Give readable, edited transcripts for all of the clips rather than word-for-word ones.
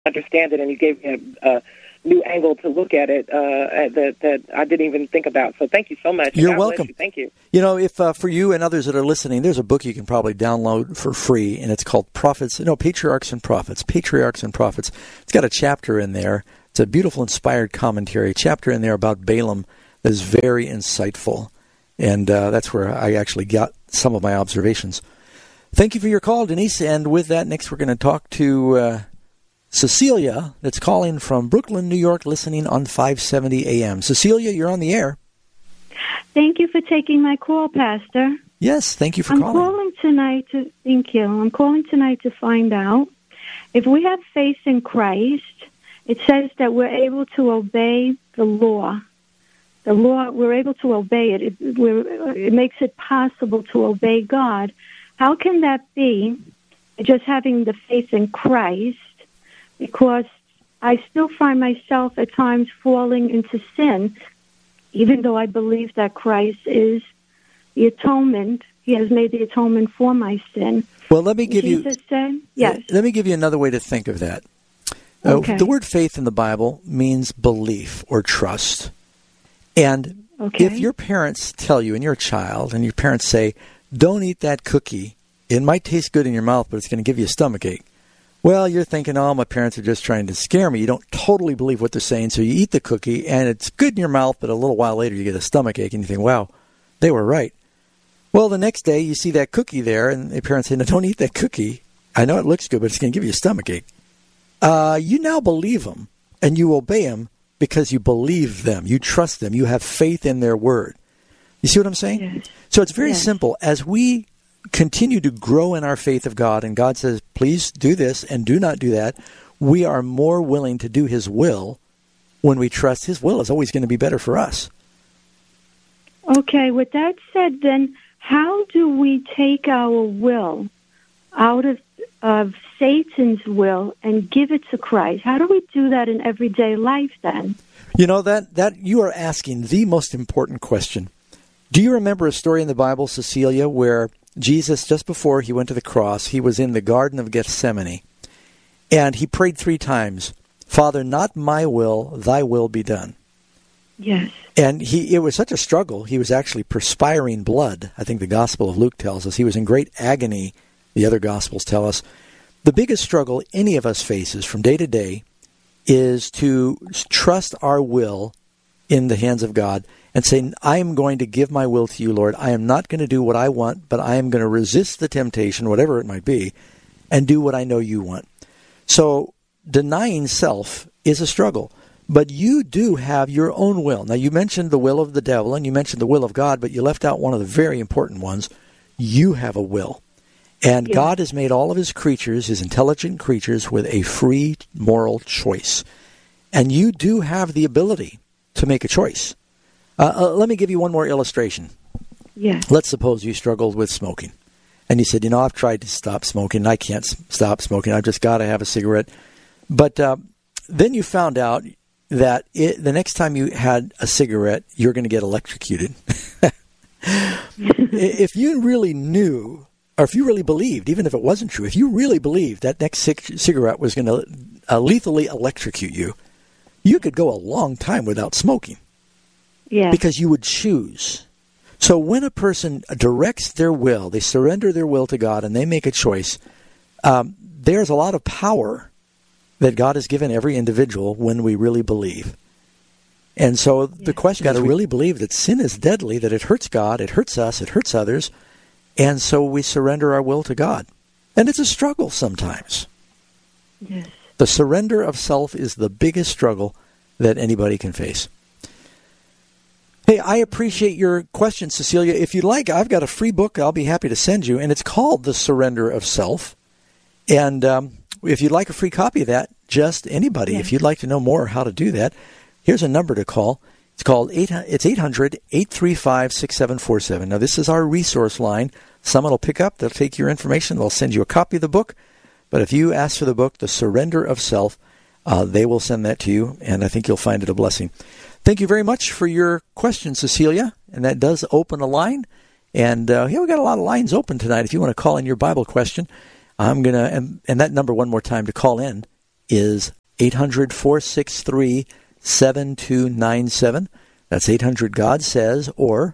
understand it, and you gave me a new angle to look at it that I didn't even think about. So thank you so much. You're God welcome. Bless you. Thank you. You know, if for you and others that are listening, there's a book you can probably download for free, and it's called Patriarchs and Prophets. Patriarchs and Prophets. It's got a chapter in there. It's a beautiful, inspired commentary. Chapter in there about Balaam that is very insightful, and that's where I actually got some of my observations. Thank you for your call, Denise. And with that, next we're going to talk to Cecilia, that's calling from Brooklyn, New York, listening on 570 AM. Cecilia, you're on the air. Thank you for taking my call, Pastor. Yes, thank you for calling. Thank you. I'm calling tonight to find out if we have faith in Christ. It says that we're able to obey the law. The law, we're able to obey it. It makes it possible to obey God. How can that be, just having the faith in Christ? Because I still find myself at times falling into sin, even though I believe that Christ is the atonement. He has made the atonement for my sin. Well, let me give Jesus said, yes. Let me give you another way to think of that. Okay. The word faith in the Bible means belief or trust. And if your parents tell you, and you're a child, and your parents say, don't eat that cookie, it might taste good in your mouth, but it's going to give you a stomachache. Well, you're thinking, oh, my parents are just trying to scare me. You don't totally believe what they're saying, so you eat the cookie, and it's good in your mouth, but a little while later you get a stomachache, and you think, wow, they were right. Well, the next day you see that cookie there, and the parents say, no, don't eat that cookie. I know it looks good, but it's going to give you a stomachache. You now believe them, and you obey them because you believe them. You trust them. You have faith in their word. You see what I'm saying? Yes. So it's very simple. As we continue to grow in our faith of God, and God says, please do this and do not do that, we are more willing to do His will when we trust His will is always going to be better for us. Okay, with that said, then, how do we take our will out of Satan's will and give it to Christ? How do we do that in everyday life, then? You know, that you are asking the most important question. Do you remember a story in the Bible, Cecilia, where Jesus, just before he went to the cross, he was in the Garden of Gethsemane, and he prayed 3 times, Father, not my will, thy will be done. Yes. And it was such a struggle, he was actually perspiring blood. I think the Gospel of Luke tells us. He was in great agony, the other Gospels tell us. The biggest struggle any of us faces from day to day is to trust our will in the hands of God and say, I am going to give my will to you, Lord. I am not going to do what I want, but I am going to resist the temptation, whatever it might be, and do what I know you want. So denying self is a struggle, but you do have your own will. Now, you mentioned the will of the devil, and you mentioned the will of God, but you left out one of the very important ones. You have a will. And God has made all of His creatures, His intelligent creatures, with a free moral choice. And you do have the ability to make a choice. Let me give you one more illustration. Yes. Let's suppose you struggled with smoking. And you said, I've tried to stop smoking. I can't stop smoking. I've just got to have a cigarette. But then you found out that the next time you had a cigarette, you're going to get electrocuted. If you really knew, or if you really believed, even if it wasn't true, if you really believed that next cigarette was going to lethally electrocute you, you could go a long time without smoking. Yeah. Because you would choose. So when a person directs their will, they surrender their will to God and they make a choice, there's a lot of power that God has given every individual when we really believe. And so the question is, we really believe that sin is deadly, that it hurts God, it hurts us, it hurts others, and so we surrender our will to God. And it's a struggle sometimes. Yes. The surrender of self is the biggest struggle that anybody can face. Hey, I appreciate your question, Cecilia. If you'd like, I've got a free book I'll be happy to send you, and it's called The Surrender of Self. And if you'd like a free copy of that, just anybody, if you'd like to know more how to do that, here's a number to call. It's 800-835-6747. Now, this is our resource line. Someone will pick up. They'll take your information. They'll send you a copy of the book. But if you ask for the book, The Surrender of Self, they will send that to you, and I think you'll find it a blessing. Thank you very much for your question, Cecilia. And that does open a line. And we got a lot of lines open tonight. If you want to call in your Bible question, I'm going to, and that number one more time to call in, is 800-463-7297. That's 800-GOD SAYS or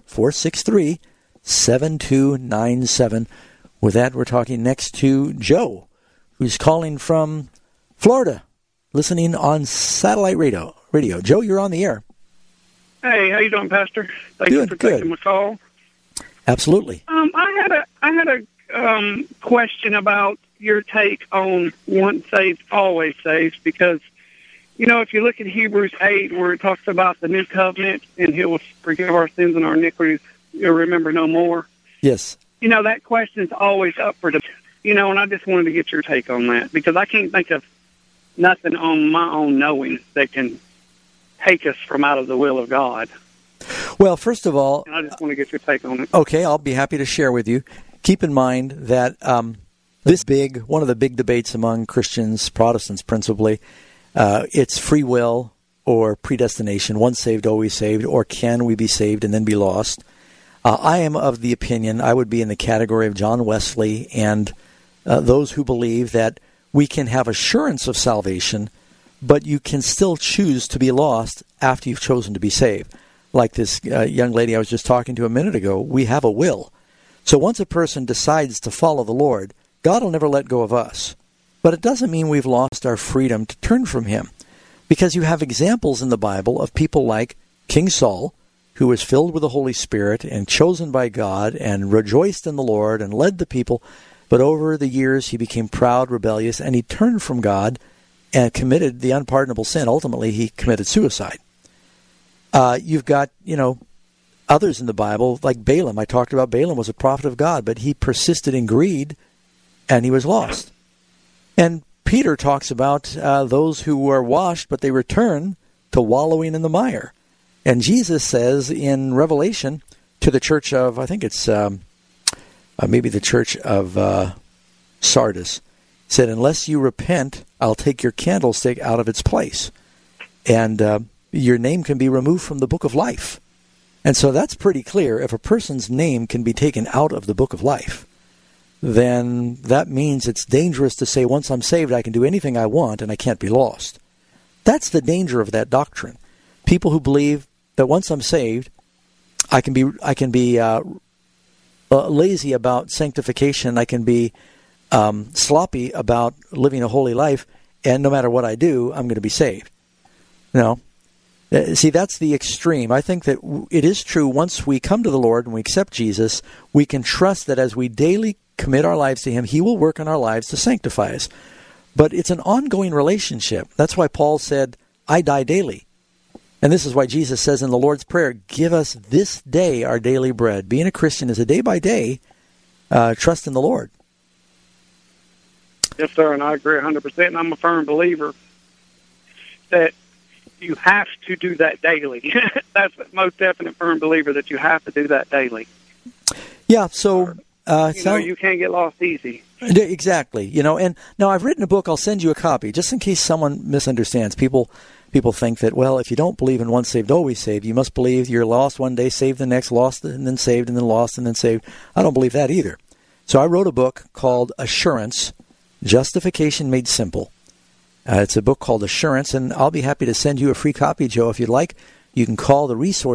463-7297. With that, we're talking next to Joe, who's calling from Florida, listening on satellite radio. Joe, you're on the air. Hey, how you doing, Pastor? Thank you for taking my call. Absolutely. I had a question about your take on once saved, always saved, because, if you look at Hebrews 8, where it talks about the new covenant, and He will forgive our sins and our iniquities, you'll remember no more. Yes. That question is always up for debate, and I just wanted to get your take on that, because I can't think of nothing on my own knowing that can take us from out of the will of God. Well, first of all, and I just want to get your take on it. Okay, I'll be happy to share with you. Keep in mind that one of the big debates among Christians, Protestants principally, it's free will or predestination, once saved, always saved, or can we be saved and then be lost? I am of the opinion, I would be in the category of John Wesley and those who believe that we can have assurance of salvation, but you can still choose to be lost after you've chosen to be saved. Like this young lady I was just talking to a minute ago, we have a will. So once a person decides to follow the Lord, God will never let go of us. But it doesn't mean we've lost our freedom to turn from Him. Because you have examples in the Bible of people like King Saul, who was filled with the Holy Spirit and chosen by God and rejoiced in the Lord and led the people. But over the years he became proud, rebellious, and he turned from God and committed the unpardonable sin. Ultimately, he committed suicide. You've got, others in the Bible, like Balaam. I talked about Balaam was a prophet of God, but he persisted in greed, and he was lost. And Peter talks about those who were washed, but they return to wallowing in the mire. And Jesus says in Revelation to the church of, I think it's maybe the church of Sardis, said, unless you repent, I'll take your candlestick out of its place. And your name can be removed from the book of life. And so that's pretty clear. If a person's name can be taken out of the book of life, then that means it's dangerous to say, once I'm saved, I can do anything I want and I can't be lost. That's the danger of that doctrine. People who believe that once I'm saved, I can be lazy about sanctification. I can be sloppy about living a holy life, and no matter what I do, I'm going to be saved. See, that's the extreme. I think that it is true once we come to the Lord and we accept Jesus, we can trust that as we daily commit our lives to Him, He will work in our lives to sanctify us. But it's an ongoing relationship. That's why Paul said, I die daily. And this is why Jesus says in the Lord's Prayer, give us this day our daily bread. Being a Christian is a day-by-day trust in the Lord. Yes, sir, and I agree 100%. And I'm a firm believer that you have to do that daily. That's a most definite firm believer that you have to do that daily. Yeah, so... you can't get lost easy. Exactly. And now I've written a book. I'll send you a copy, just in case someone misunderstands. People think that, well, if you don't believe in once saved, always saved, you must believe you're lost one day, saved the next, lost and then saved, and then lost and then saved. I don't believe that either. So I wrote a book called Assurance, Justification Made Simple. It's a book called Assurance, and I'll be happy to send you a free copy, Joe, if you'd like. You can call the resource